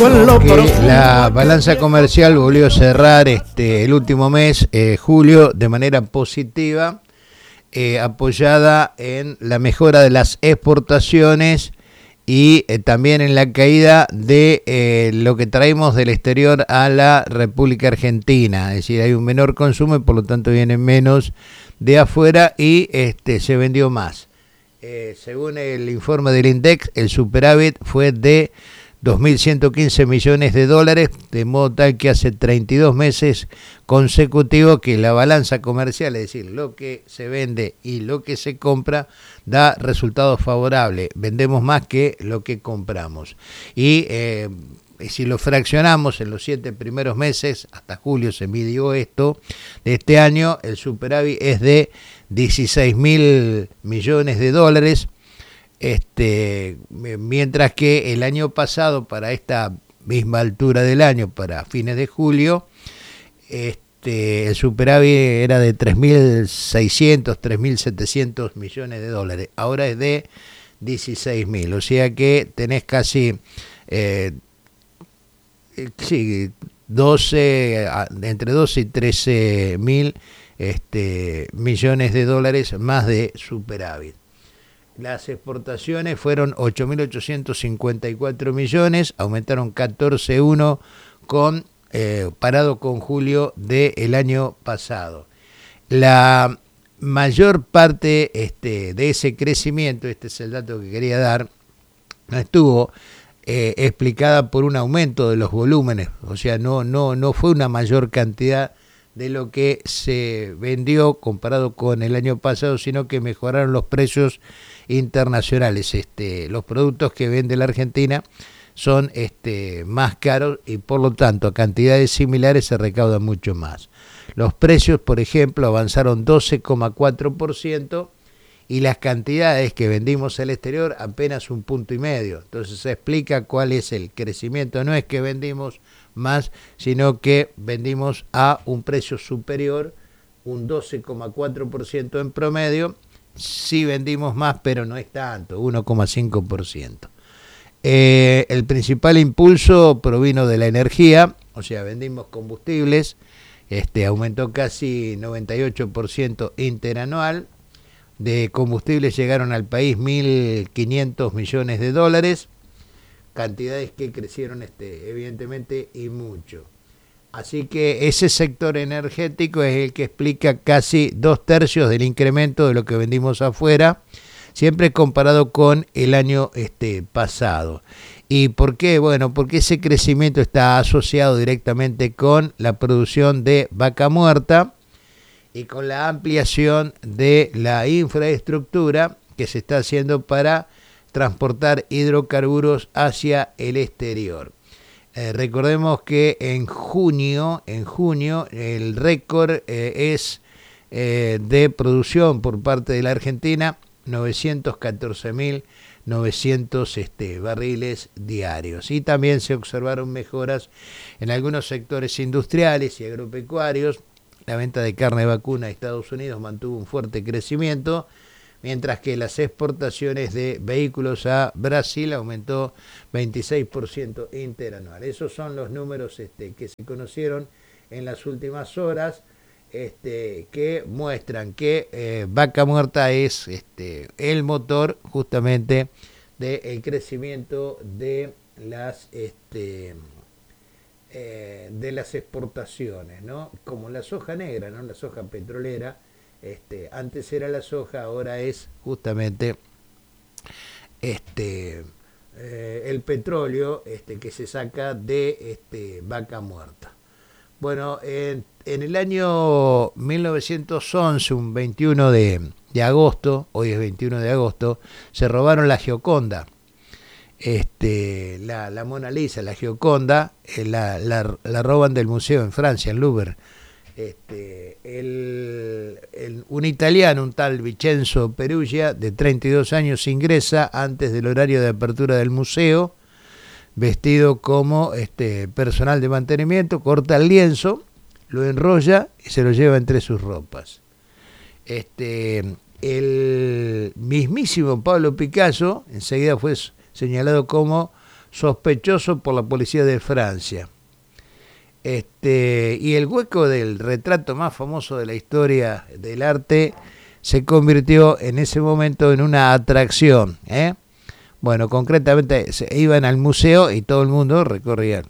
Que la balanza comercial volvió a cerrar el último mes, julio, de manera positiva, apoyada en la mejora de las exportaciones y también en la caída de lo que traemos del exterior a la República Argentina. Es decir, hay un menor consumo y por lo tanto viene menos de afuera y se vendió más. Según el informe del INDEX, el superávit fue de 2.115 millones de dólares, de modo tal que hace 32 meses consecutivos que la balanza comercial, es decir, lo que se vende y lo que se compra, da resultados favorables. Vendemos más que lo que compramos. Y si lo fraccionamos en los 7 primeros meses, hasta julio se midió esto, de este año el superávit es de 16.000 millones de dólares. Mientras que el año pasado, para esta misma altura del año, para fines de julio, el superávit era de 3.600, 3.700 millones de dólares. Ahora es de 16.000, o sea que tenés casi 12, entre 12 y 13.000 millones de dólares más de superávit. Las exportaciones fueron 8.854 millones, aumentaron 14,1 parado con julio del año pasado. La mayor parte de ese crecimiento, este es el dato que quería dar, no estuvo explicada por un aumento de los volúmenes, o sea, no fue una mayor cantidad de lo que se vendió comparado con el año pasado, sino que mejoraron los precios internacionales. Los productos que vende la Argentina son más caros y por lo tanto a cantidades similares se recauda mucho más. Los precios, por ejemplo, avanzaron 12,4% y las cantidades que vendimos al exterior apenas 1,5 puntos. Entonces se explica cuál es el crecimiento. No es que vendimos más, sino que vendimos a un precio superior, un 12,4% en promedio. Sí vendimos más, pero no es tanto, 1,5%. El principal impulso provino de la energía, o sea, vendimos combustibles, aumentó casi 98% interanual. De combustibles llegaron al país 1.500 millones de dólares, cantidades que crecieron evidentemente y mucho. Así que ese sector energético es el que explica casi 2/3 del incremento de lo que vendimos afuera, siempre comparado con el año pasado. ¿Y por qué? Bueno, porque ese crecimiento está asociado directamente con la producción de vaca muerta y con la ampliación de la infraestructura que se está haciendo para transportar hidrocarburos hacia el exterior. Recordemos que en junio el récord es de producción por parte de la Argentina, 914.900 barriles diarios. Y también se observaron mejoras en algunos sectores industriales y agropecuarios. La venta de carne vacuna a Estados Unidos mantuvo un fuerte crecimiento, mientras que las exportaciones de vehículos a Brasil aumentó 26% interanual. Esos son los números que se conocieron en las últimas horas, que muestran que vaca muerta es el motor justamente del crecimiento de las exportaciones, ¿no? Como la soja negra, ¿no? La soja petrolera. Antes era la soja, ahora es justamente el petróleo que se saca de vaca muerta. Bueno, en el año 1911, un 21 de agosto, hoy es 21 de agosto, se robaron la Gioconda. La Mona Lisa, la Gioconda, la roban del museo en Francia, en Louvre. Un italiano, un tal Vincenzo Peruggia, de 32 años, ingresa antes del horario de apertura del museo, vestido como personal de mantenimiento, corta el lienzo, lo enrolla y se lo lleva entre sus ropas. El mismísimo Pablo Picasso enseguida fue señalado como sospechoso por la policía de Francia. Y el hueco del retrato más famoso de la historia del arte se convirtió en ese momento en una atracción. Bueno, concretamente se iban al museo y todo el mundo recorría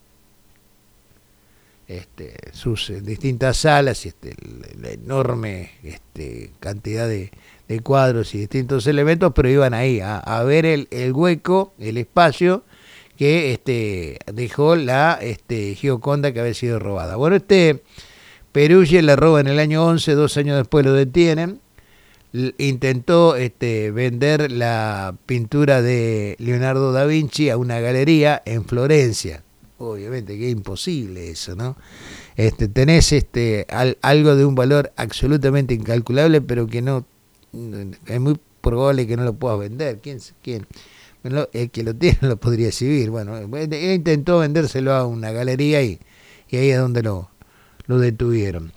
sus distintas salas y la enorme cantidad de cuadros y distintos elementos, pero iban ahí a ver el hueco, el espacio que dejó la Gioconda que había sido robada. Bueno, Peruggia la roba en el año 11, 2 años después lo detienen. Intentó vender la pintura de Leonardo da Vinci a una galería en Florencia. Obviamente que es imposible eso, ¿no? Tenés algo de un valor absolutamente incalculable, pero que no es muy probable que no lo puedas vender. ¿Quién? Bueno, el que lo tiene lo podría exhibir. Bueno, él intentó vendérselo a una galería y ahí es donde lo detuvieron.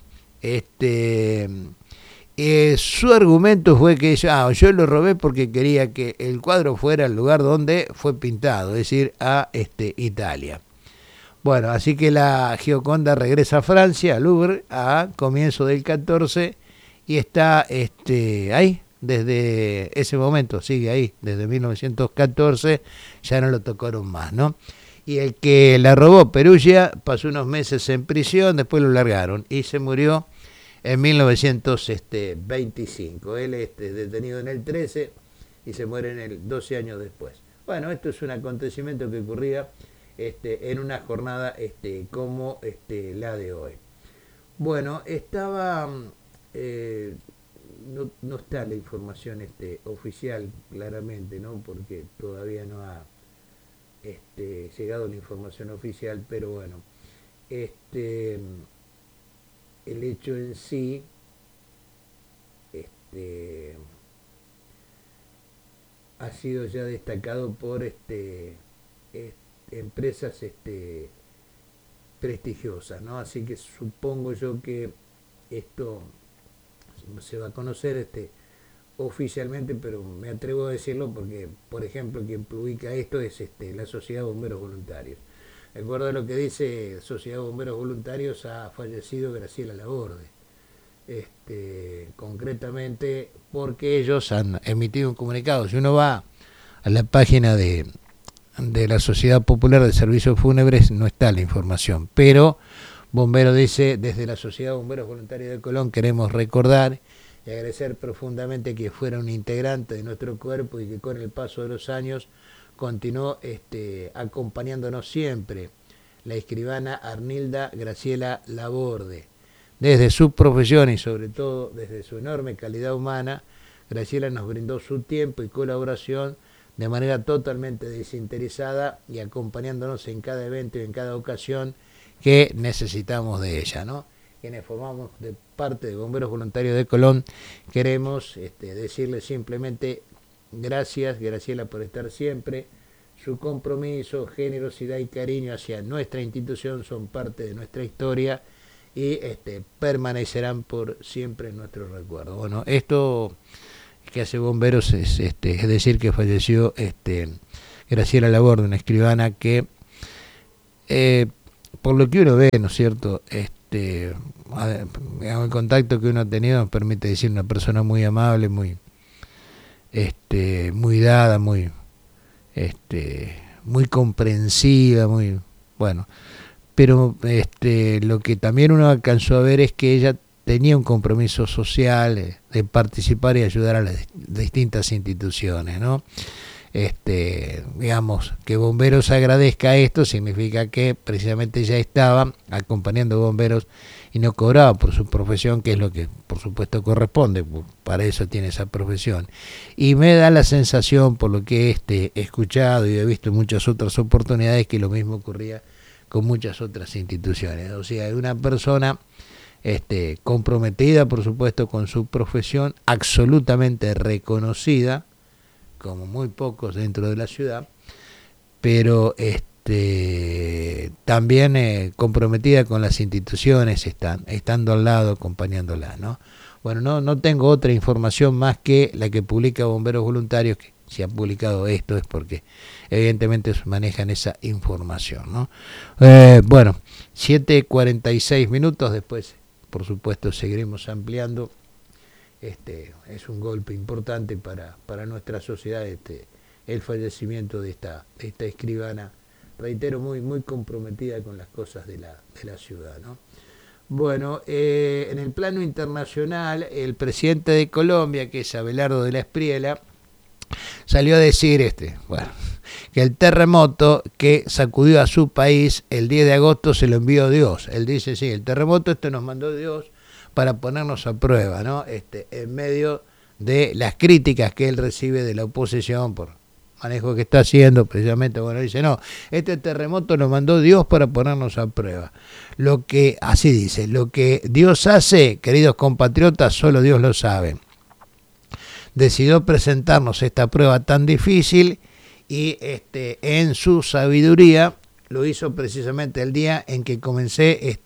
Su argumento fue que yo lo robé porque quería que el cuadro fuera el lugar donde fue pintado, es decir, a Italia. Bueno, así que la Gioconda regresa a Francia, al Louvre, a comienzo del 14 y está ahí desde ese momento, sigue ahí, desde 1914, ya no lo tocaron más, ¿no? Y el que la robó, Peruggia, pasó unos meses en prisión, después lo largaron y se murió en 1925. Él detenido en el 13 y se muere en el 12 años después. Bueno, esto es un acontecimiento que ocurría en una jornada como la de hoy. Bueno, estaba no está la información oficial claramente, ¿no? Porque todavía no ha llegado la información oficial, pero bueno, el hecho en sí ha sido ya destacado por empresas prestigiosas, ¿no? Así que supongo yo que esto se va a conocer oficialmente, pero me atrevo a decirlo porque, por ejemplo, quien publica esto es la Sociedad de Bomberos Voluntarios. De acuerdo a lo que dice Sociedad de Bomberos Voluntarios, ha fallecido Graciela Laborde. Concretamente porque ellos han emitido un comunicado. Si uno va a la página de la Sociedad Popular de Servicios Fúnebres, no está la información, pero Bombero dice: desde la Sociedad de Bomberos Voluntarios de Colón queremos recordar y agradecer profundamente que fuera un integrante de nuestro cuerpo y que con el paso de los años continuó acompañándonos siempre, la escribana Arnilda Graciela Laborde. Desde su profesión y sobre todo desde su enorme calidad humana, Graciela nos brindó su tiempo y colaboración de manera totalmente desinteresada y acompañándonos en cada evento y en cada ocasión que necesitamos de ella, ¿no? Quienes formamos de parte de Bomberos Voluntarios de Colón queremos decirle simplemente gracias, Graciela, por estar siempre. Su compromiso, generosidad y cariño hacia nuestra institución son parte de nuestra historia y permanecerán por siempre en nuestro recuerdo. Bueno, esto que hace Bomberos es decir que falleció Graciela Laborde, una escribana que por lo que uno ve, ¿no es cierto?, el contacto que uno ha tenido nos permite decir una persona muy amable, muy dada, muy comprensiva, muy bueno. Pero lo que también uno alcanzó a ver es que ella tenía un compromiso social de participar y ayudar a las distintas instituciones, ¿no? Digamos, que Bomberos agradezca esto significa que precisamente ella estaba acompañando Bomberos y no cobraba por su profesión, que es lo que por supuesto corresponde, para eso tiene esa profesión. Y me da la sensación, por lo que he escuchado y he visto en muchas otras oportunidades, que lo mismo ocurría con muchas otras instituciones. O sea, una persona comprometida, por supuesto, con su profesión, absolutamente reconocida, como muy pocos dentro de la ciudad, pero también comprometida con las instituciones, estando al lado, acompañándola, ¿no? Bueno, no tengo otra información más que la que publica Bomberos Voluntarios, que si ha publicado esto es porque evidentemente manejan esa información, ¿no? Bueno, 7:46 después, por supuesto, seguiremos ampliando. Es un golpe importante para nuestra sociedad, el fallecimiento de esta escribana, reitero, muy, muy comprometida con las cosas de la ciudad, ¿no? Bueno, en el plano internacional, el presidente de Colombia, que es Abelardo de la Espriella, salió a decir bueno, que el terremoto que sacudió a su país el 10 de agosto se lo envió Dios. Él dice, sí, el terremoto nos mandó Dios para ponernos a prueba, ¿no? En medio de las críticas que él recibe de la oposición por manejo que está haciendo, precisamente, bueno, dice, no, este terremoto nos mandó Dios para ponernos a prueba. Así dice, lo que Dios hace, queridos compatriotas, solo Dios lo sabe. Decidió presentarnos esta prueba tan difícil y en su sabiduría lo hizo precisamente el día en que comencé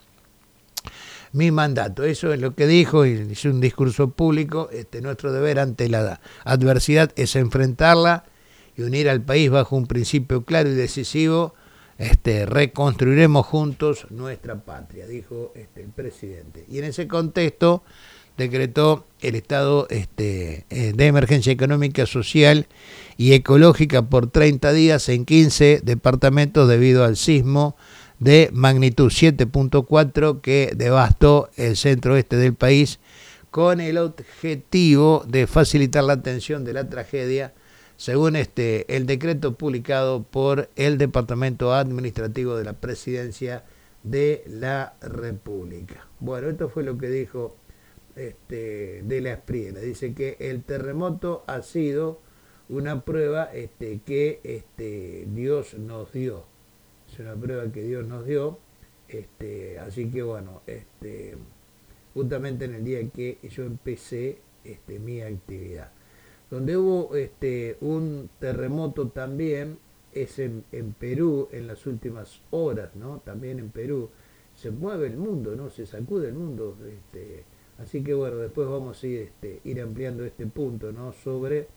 mi mandato. Eso es lo que dijo, y hizo un discurso público. Nuestro deber ante la adversidad es enfrentarla y unir al país bajo un principio claro y decisivo. Reconstruiremos juntos nuestra patria, dijo el presidente. Y en ese contexto decretó el estado de emergencia económica, social y ecológica por 30 días en 15 departamentos debido al sismo de magnitud 7.4 que devastó el centro oeste del país, con el objetivo de facilitar la atención de la tragedia, según el decreto publicado por el Departamento Administrativo de la Presidencia de la República. Bueno, esto fue lo que dijo de la Espriella. Dice que el terremoto ha sido una prueba que Dios nos dio. Es una prueba que Dios nos dio. Así que bueno, justamente en el día que yo empecé mi actividad. Donde hubo un terremoto también es en Perú en las últimas horas, ¿no? También en Perú se mueve el mundo, ¿no? Se sacude el mundo. Así que bueno, después vamos a ir ampliando este punto, ¿no? Sobre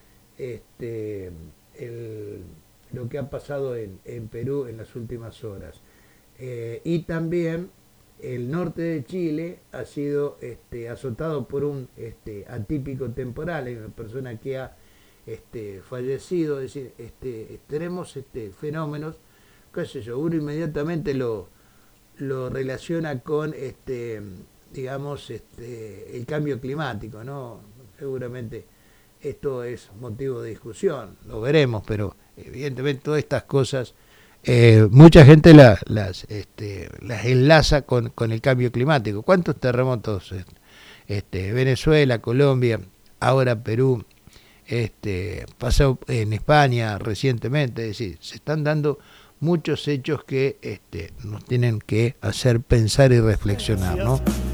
lo que ha pasado en Perú en las últimas horas. Y también el norte de Chile ha sido azotado por un atípico temporal. Hay una persona que ha fallecido. Es decir, tenemos fenómenos, qué sé yo, uno inmediatamente lo relaciona con digamos el cambio climático, ¿no? Seguramente esto es motivo de discusión, lo veremos, pero evidentemente todas estas cosas mucha gente las enlaza con el cambio climático. ¿Cuántos terremotos? Venezuela, Colombia, ahora Perú, pasó en España recientemente. Es decir, se están dando muchos hechos que nos tienen que hacer pensar y reflexionar, ¿no?